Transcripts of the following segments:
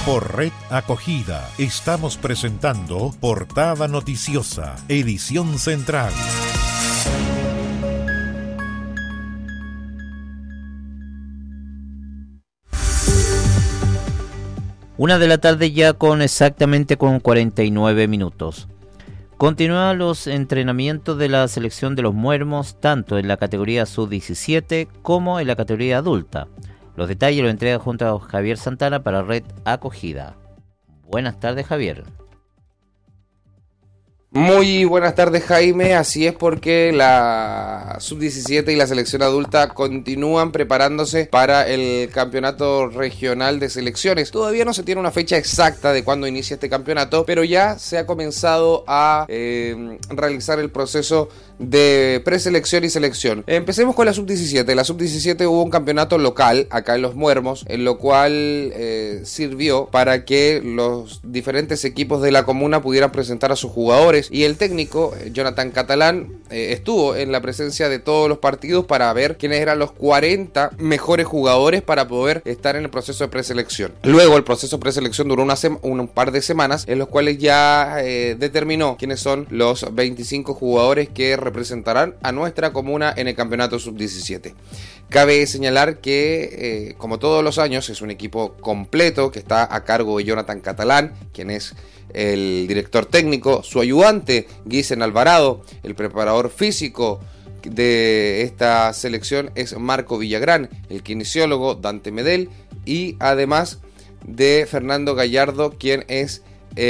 Por Red Acogida estamos presentando Portada Noticiosa, edición central. Una de la tarde ya exactamente con 49 minutos. Continúan los entrenamientos de la selección de los Muermos, tanto en la categoría sub-17 como en la categoría adulta. Los detalles los entrega junto a Javier Santana para Red Acogida. Buenas tardes, Javier. Muy buenas tardes, Jaime. Así es, porque la sub-17 y la selección adulta continúan preparándose para el campeonato regional de selecciones. Todavía no se tiene una fecha exacta de cuándo inicia este campeonato, pero ya se ha comenzado a realizar el proceso de preselección y selección. Empecemos con la sub-17. La sub-17 hubo un campeonato local acá en Los Muermos, en lo cual sirvió para que los diferentes equipos de la comuna pudieran presentar a sus jugadores, y el técnico Jonathan Catalán estuvo en la presencia de todos los partidos para ver quiénes eran los 40 mejores jugadores para poder estar en el proceso de preselección. Luego el proceso de preselección duró un par de semanas, en los cuales ya determinó quiénes son los 25 jugadores que representarán a nuestra comuna en el campeonato sub-17. Cabe señalar que, como todos los años, es un equipo completo que está a cargo de Jonathan Catalán, quien es el director técnico, su ayudante Guisen Alvarado, el preparador físico de esta selección es Marco Villagrán, el kinesiólogo Dante Medel, y además de Fernando Gallardo, quien es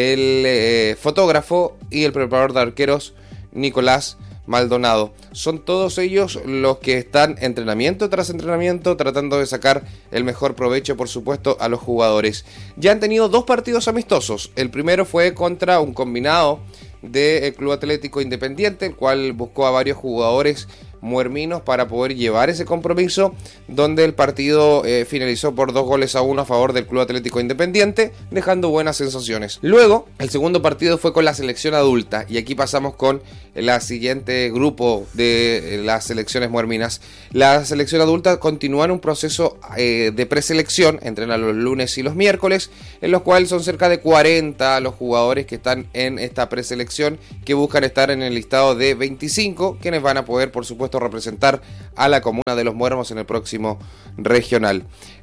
el fotógrafo, y el preparador de arqueros Nicolás Maldonado. Son todos ellos los que están entrenamiento tras entrenamiento tratando de sacar el mejor provecho, por supuesto, a los jugadores. Ya han tenido 2 partidos amistosos. El primero fue contra un combinado del Club Atlético Independiente, el cual buscó a varios jugadores muerminos para poder llevar ese compromiso, donde el partido finalizó por 2-1 a favor del Club Atlético Independiente, dejando buenas sensaciones. Luego, el segundo partido fue con la selección adulta, y aquí pasamos con la siguiente grupo de las selecciones muerminas. La selección adulta continúa en un proceso de preselección, entrenan los lunes y los miércoles, en los cuales son cerca de 40 los jugadores que están en esta preselección, que buscan estar en el listado de 25, quienes van a poder, por supuesto, representar a la comuna de Los Muermos en el próximo regional.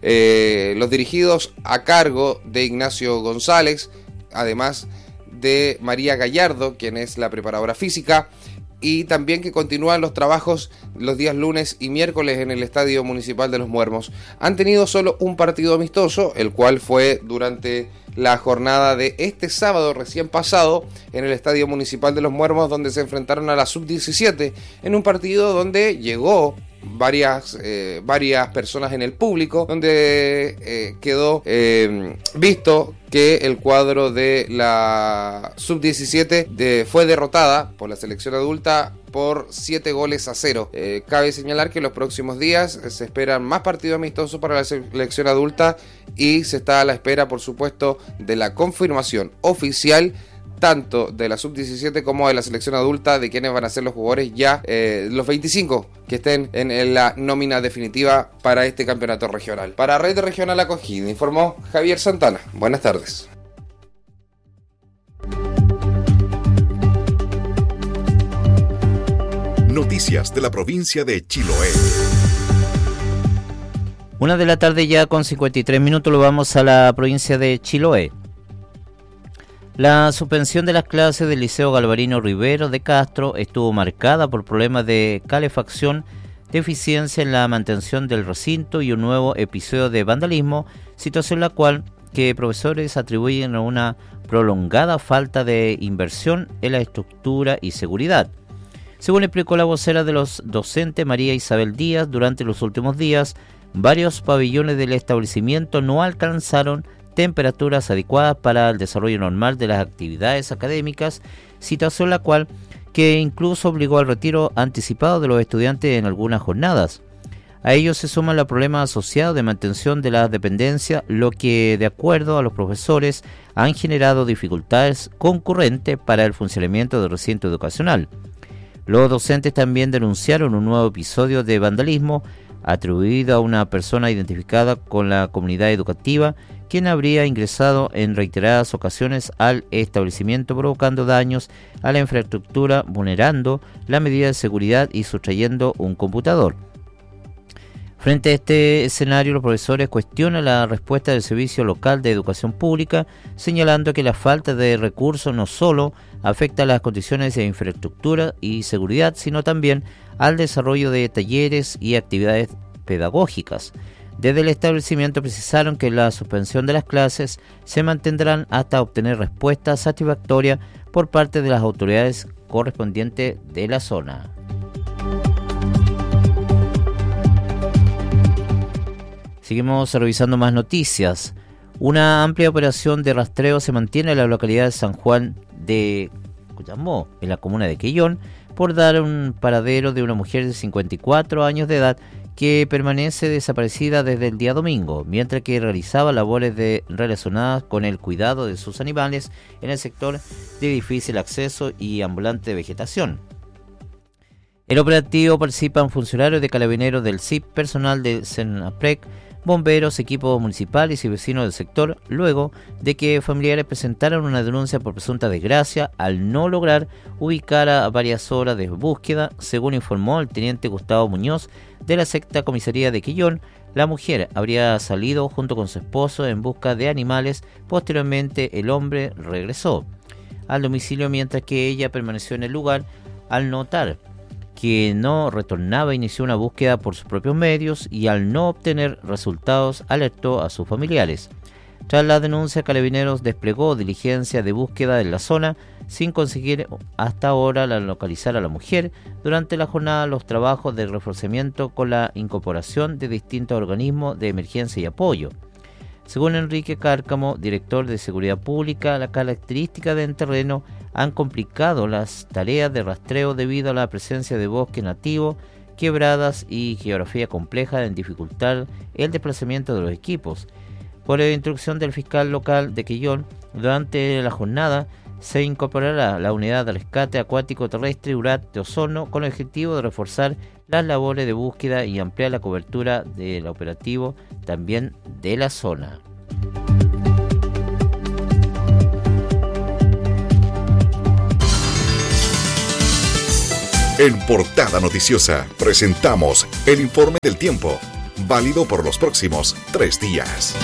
Los dirigidos a cargo de Ignacio González, además de María Gallardo, quien es la preparadora física, y también que continúan los trabajos los días lunes y miércoles en el Estadio Municipal de Los Muermos. Han tenido solo un partido amistoso, el cual fue durante la jornada de este sábado recién pasado en el Estadio Municipal de Los Muermos, donde se enfrentaron a la sub-17 en un partido donde llegó varias personas en el público, donde quedó visto que el cuadro de la sub-17 fue derrotada por la selección adulta por 7-0. Cabe señalar que en los próximos días se esperan más partidos amistosos para la selección adulta, y se está a la espera, por supuesto, de la confirmación oficial tanto de la sub-17 como de la selección adulta de quienes van a ser los jugadores ya, los 25 que estén en la nómina definitiva para este campeonato regional. Para Red Regional Acogida, informó Javier Santana. Buenas tardes. Noticias de la provincia de Chiloé. Una de la tarde ya con 53 minutos, lo vamos a la provincia de Chiloé. La suspensión de las clases del Liceo Galvarino Rivero de Castro estuvo marcada por problemas de calefacción, deficiencia en la mantención del recinto y un nuevo episodio de vandalismo, situación la cual que profesores atribuyen a una prolongada falta de inversión en la estructura y seguridad. Según explicó la vocera de los docentes María Isabel Díaz, durante los últimos días, varios pabellones del establecimiento no alcanzaron temperaturas adecuadas para el desarrollo normal de las actividades académicas, situación la cual que incluso obligó al retiro anticipado de los estudiantes en algunas jornadas. A ello se suma el problema asociado de mantención de las dependencias, lo que, de acuerdo a los profesores, han generado dificultades concurrentes para el funcionamiento del recinto educacional. Los docentes también denunciaron un nuevo episodio de vandalismo atribuido a una persona identificada con la comunidad educativa quien habría ingresado en reiteradas ocasiones al establecimiento provocando daños a la infraestructura, vulnerando la medida de seguridad y sustrayendo un computador. Frente a este escenario, los profesores cuestionan la respuesta del Servicio Local de Educación Pública, señalando que la falta de recursos no solo afecta a las condiciones de infraestructura y seguridad, sino también al desarrollo de talleres y actividades pedagógicas. Desde el establecimiento precisaron que la suspensión de las clases se mantendrán hasta obtener respuesta satisfactoria por parte de las autoridades correspondientes de la zona. Seguimos revisando más noticias. Una amplia operación de rastreo se mantiene en la localidad de San Juan de Cuyamó, en la comuna de Quellón, por dar un paradero de una mujer de 54 años de edad que permanece desaparecida desde el día domingo, mientras que realizaba labores relacionadas con el cuidado de sus animales en el sector de difícil acceso y ambulante de vegetación. El operativo participan funcionarios de Carabineros del CIP, personal de Senaprec, bomberos, equipos municipales y vecinos del sector, luego de que familiares presentaron una denuncia por presunta desgracia al no lograr ubicar a varias horas de búsqueda. Según informó el teniente Gustavo Muñoz de la Sexta Comisaría de Quellón, la mujer habría salido junto con su esposo en busca de animales. Posteriormente el hombre regresó al domicilio mientras que ella permaneció en el lugar. Al notar que no retornaba, inició una búsqueda por sus propios medios y al no obtener resultados alertó a sus familiares. Tras la denuncia, Carabineros desplegó diligencia de búsqueda en la zona sin conseguir hasta ahora localizar a la mujer. Durante la jornada, los trabajos de reforzamiento con la incorporación de distintos organismos de emergencia y apoyo. Según Enrique Cárcamo, director de Seguridad Pública, las características del terreno han complicado las tareas de rastreo debido a la presencia de bosque nativo, quebradas y geografía compleja en dificultar el desplazamiento de los equipos. Por instrucción del fiscal local de Quellón, durante la jornada se incorporará la unidad de rescate acuático terrestre URAT de Osorno con el objetivo de reforzar las labores de búsqueda y ampliar la cobertura del operativo también de la zona. En Portada Noticiosa presentamos el informe del tiempo, válido por los próximos 3 días.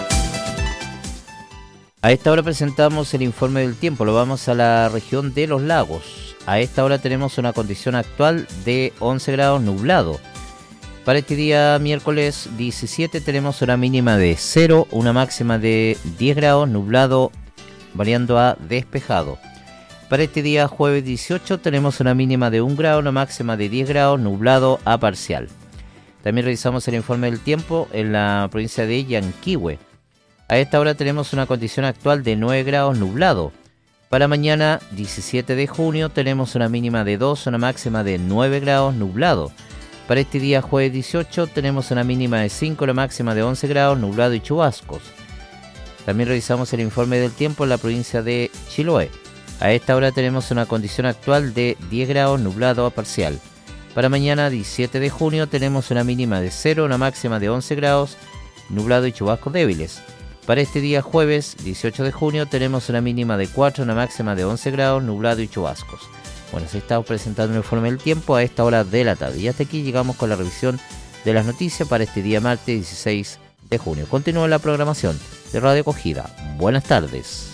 A esta hora presentamos el informe del tiempo, lo vamos a la región de los lagos. A esta hora tenemos una condición actual de 11 grados nublado. Para este día miércoles 17 tenemos una mínima de 0, una máxima de 10 grados nublado variando a despejado. Para este día jueves 18 tenemos una mínima de 1 grado, una máxima de 10 grados nublado a parcial. También revisamos el informe del tiempo en la provincia de Yanquihue. A esta hora tenemos una condición actual de 9 grados nublado. Para mañana 17 de junio tenemos una mínima de 2, una máxima de 9 grados nublado. Para este día jueves 18 tenemos una mínima de 5, una máxima de 11 grados nublado y chubascos. También revisamos el informe del tiempo en la provincia de Chiloé. A esta hora tenemos una condición actual de 10 grados nublado a parcial. Para mañana 17 de junio tenemos una mínima de 0, una máxima de 11 grados nublado y chubascos débiles. Para este día jueves 18 de junio tenemos una mínima de 4, una máxima de 11 grados, nublado y chubascos. Bueno, se está presentando un informe del tiempo a esta hora de la tarde. Y hasta aquí llegamos con la revisión de las noticias para este día martes 16 de junio. Continúa la programación de Radio Acogida. Buenas tardes.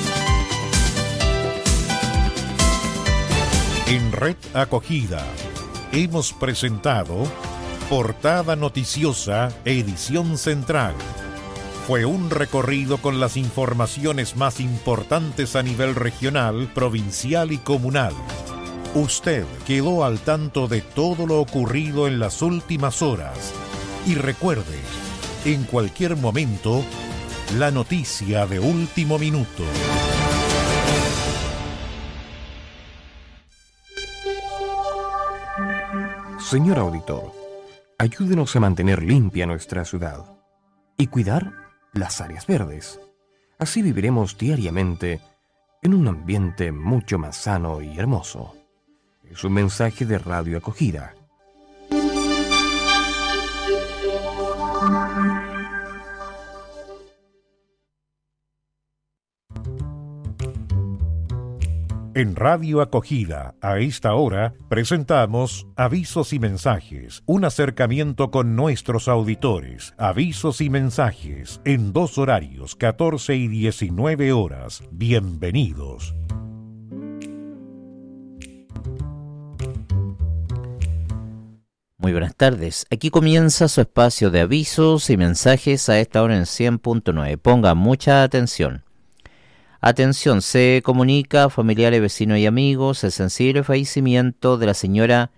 En Red Acogida hemos presentado Portada Noticiosa, edición central. Fue un recorrido con las informaciones más importantes a nivel regional, provincial y comunal. Usted quedó al tanto de todo lo ocurrido en las últimas horas. Y recuerde, en cualquier momento, la noticia de último minuto. Señor auditor, ayúdenos a mantener limpia nuestra ciudad y cuidar las áreas verdes. Así viviremos diariamente en un ambiente mucho más sano y hermoso. Es un mensaje de Radio Acogida. En Radio Acogida, a esta hora, presentamos Avisos y Mensajes, un acercamiento con nuestros auditores. Avisos y mensajes, en 2 horarios, 14 y 19 horas. Bienvenidos. Muy buenas tardes. Aquí comienza su espacio de avisos y mensajes a esta hora en 100.9. Ponga mucha atención. Atención, se comunica a familiares, vecinos y amigos el sensible fallecimiento de la señora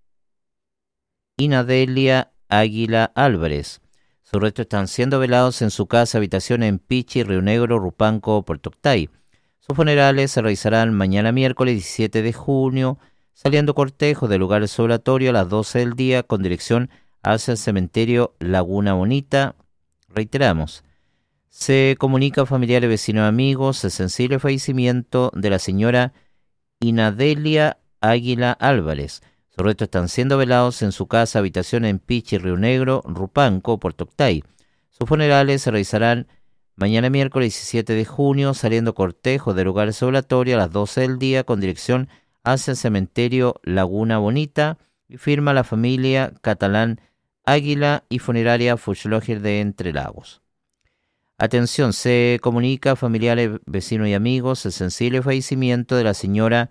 Inadelia Águila Álvarez. Sus restos están siendo velados en su casa habitación en Pichi, Río Negro, Rupanco, Puerto Octay. Sus funerales se realizarán mañana miércoles 17 de junio, saliendo cortejo del lugar sobratorio a las 12 del día con dirección hacia el cementerio Laguna Bonita. Reiteramos. Se comunica a familiares, vecinos y amigos el sensible fallecimiento de la señora Inadelia Águila Álvarez. Sus restos están siendo velados en su casa habitación en Pichi, Río Negro, Rupanco, Puerto Octay. Sus funerales se realizarán mañana miércoles 17 de junio, saliendo cortejo del lugar sobratorio a las 12 del día con dirección hacia el cementerio Laguna Bonita, y firma la familia Catalán Águila y funeraria Fuchloger de Entre Lagos. Atención, se comunica a familiares, vecinos y amigos el sensible fallecimiento de la señora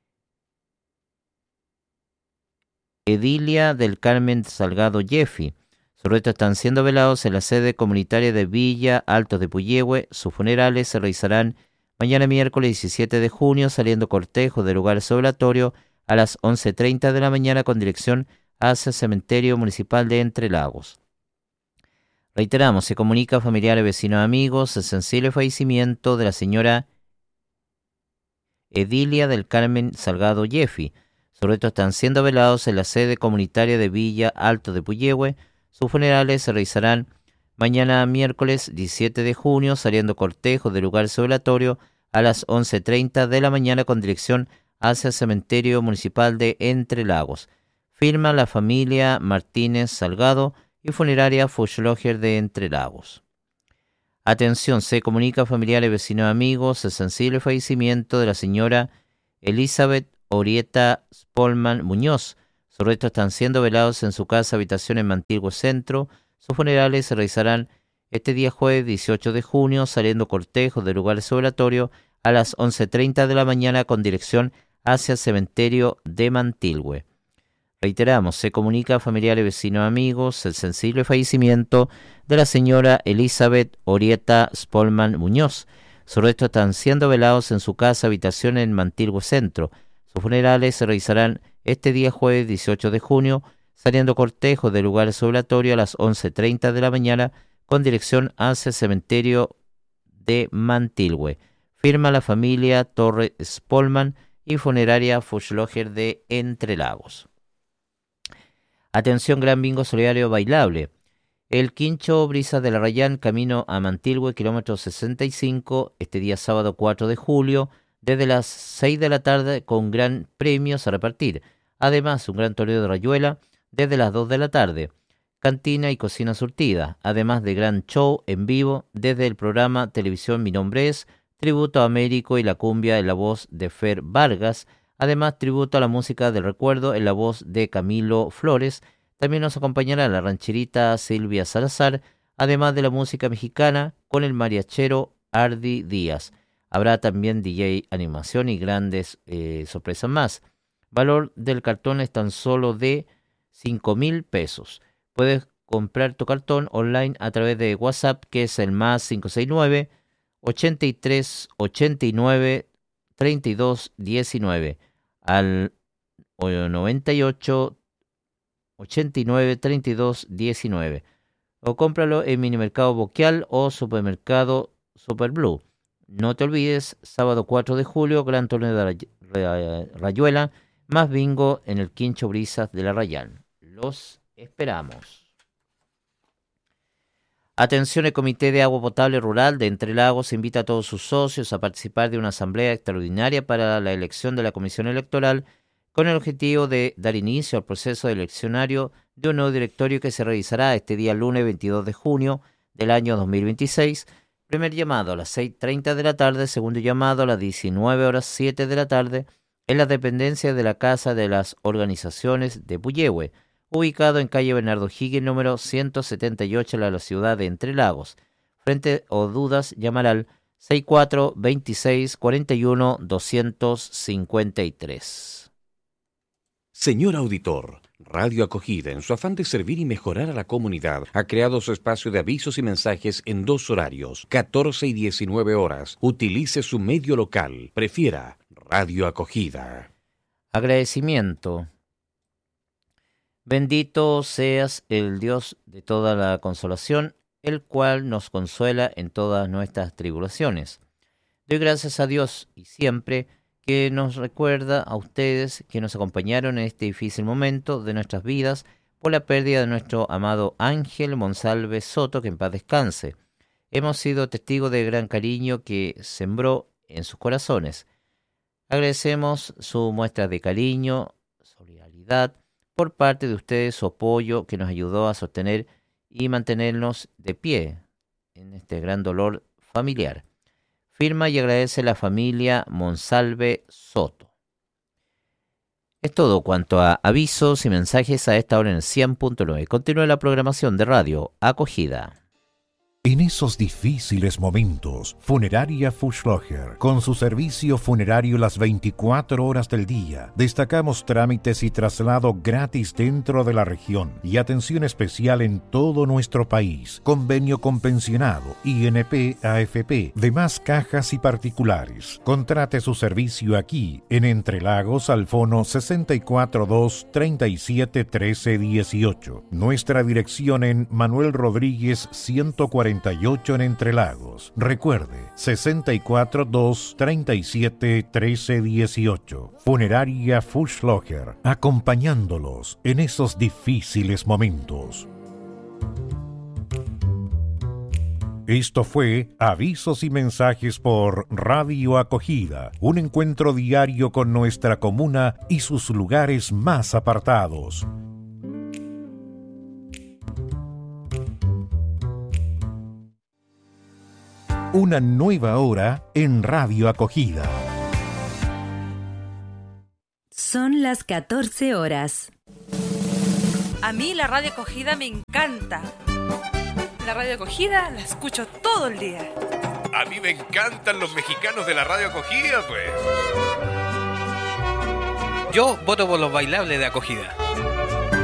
Edilia del Carmen Salgado Jeffy. Sus restos están siendo velados en la sede comunitaria de Villa Altos de Puyehue. Sus funerales se realizarán mañana miércoles 17 de junio, saliendo cortejo del lugar sobratorio a las 11:30 de la mañana con dirección hacia el cementerio municipal de Entre Lagos. Reiteramos, se comunica a familiares, vecinos y amigos el sensible fallecimiento de la señora Edilia del Carmen Salgado Jeffy. Sus restos están siendo velados en la sede comunitaria de Villa Alto de Puyehue. Sus funerales se realizarán mañana miércoles 17 de junio, saliendo cortejo del lugar sobratorio a las 11:30 de la mañana con dirección hacia el cementerio municipal de Entre Lagos. Firma la familia Martínez Salgado y funeraria Fuchloger de Entre Lagos. Atención, se comunica a familiares, vecinos y amigos el sensible fallecimiento de la señora Elizabeth Orieta Spolman Muñoz. Sus restos están siendo velados en su casa habitación en Mantilgo Centro. Sus funerales se realizarán este día jueves 18 de junio, saliendo cortejo del lugar sobratorio a las 11:30 de la mañana con dirección hacia el cementerio de Mantilhue. Reiteramos, se comunica a familiares, vecinos y amigos el sensible fallecimiento de la señora Elizabeth Orieta Spolman Muñoz. Sus restos están siendo velados en su casa habitación en Mantilhue Centro. Sus funerales se realizarán este día jueves 18 de junio, saliendo cortejo del lugar sobratorio a las 11:30 de la mañana con dirección hacia el cementerio de Mantilhue. Firma la familia Torre Spolman y funeraria Fuchloger de Entre Lagos. Atención, gran bingo solidario bailable. El Quincho Brisas de la Rayán, camino a Mantilhue, kilómetro 65, este día sábado 4 de julio, desde las 6 de la tarde con gran premios a repartir. Además, un gran torneo de rayuela desde las 2 de la tarde. Cantina y cocina surtida, además de gran show en vivo desde el programa Televisión Mi Nombre Es, tributo a Américo y la cumbia en la voz de Fer Vargas. Además, tributo a la música del recuerdo en la voz de Camilo Flores. También nos acompañará la rancherita Silvia Salazar, además de la música mexicana con el mariachero Ardi Díaz. Habrá también DJ animación y grandes sorpresas más. Valor del cartón es tan solo de 5.000 pesos. Puedes comprar tu cartón online a través de WhatsApp, que es el más 569 83 89 32 19 al 98 89 32 19, o cómpralo en Minimercado Boquial o Supermercado Superblue. No te olvides, sábado 4 de julio, gran torneo de rayuela, más bingo en el Quincho Brisas de la Rayán. Los esperamos. Atención, el Comité de Agua Potable Rural de Entre Lagos invita a todos sus socios a participar de una asamblea extraordinaria para la elección de la Comisión Electoral con el objetivo de dar inicio al proceso eleccionario de un nuevo directorio que se realizará este día lunes 22 de junio del año 2026 Primer llamado a las 6:30 de la tarde, segundo llamado a las 19:07 de la tarde, en la dependencia de la Casa de las Organizaciones de Puyehue, ubicado en calle Bernardo Higgins, número 178, en la ciudad de Entre Lagos. Frente o dudas, llamar al 64 26 41 253. Señor auditor, Radio Acogida, en su afán de servir y mejorar a la comunidad, ha creado su espacio de avisos y mensajes en 2 horarios, 14 y 19 horas. Utilice su medio local. Prefiera Radio Acogida. Agradecimiento. Bendito seas el Dios de toda la consolación, el cual nos consuela en todas nuestras tribulaciones. Doy gracias a Dios y siempre que nos recuerda a ustedes que nos acompañaron en este difícil momento de nuestras vidas por la pérdida de nuestro amado Ángel Monsalve Soto, que en paz descanse. Hemos sido testigos de gran cariño que sembró en sus corazones. Agradecemos su muestra de cariño, solidaridad, por parte de ustedes, su apoyo que nos ayudó a sostener y mantenernos de pie en este gran dolor familiar. Firma y agradece la familia Monsalve Soto. Es todo cuanto a avisos y mensajes a esta hora en el 100.9. Continúa la programación de Radio Acogida. En esos difíciles momentos, Funeraria Fuschlocher, con su servicio funerario las 24 horas del día, destacamos trámites y traslado gratis dentro de la región y atención especial en todo nuestro país. Convenio con pensionado, INP, AFP, demás cajas y particulares. Contrate su servicio aquí, en Entre Lagos, al fono 642 37 13 18. Nuestra dirección en Manuel Rodríguez 148 en Entre Lagos. Recuerde, 642 37 13 18. Funeraria Fuschlocher, acompañándolos en esos difíciles momentos. Esto fue Avisos y Mensajes por Radio Acogida, un encuentro diario con nuestra comuna y sus lugares más apartados. Una nueva hora en Radio Acogida. Son las 14 horas. A mí la Radio Acogida me encanta. La Radio Acogida la escucho todo el día. A mí me encantan los mexicanos de la Radio Acogida, pues. Yo voto por los bailables de Acogida.